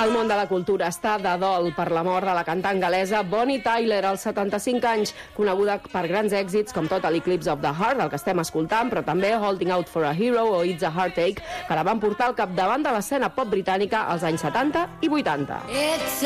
El món de la cultura està de dol per la mort de la cantant galesa Bonnie Tyler, als 75 anys, coneguda per grans èxits com Total Eclipse of the Heart, el que estem escoltant, però també Holding Out for a Hero o It's a Heartache, que la van portar al capdavant de l'escena pop britànica als anys 70 i 80.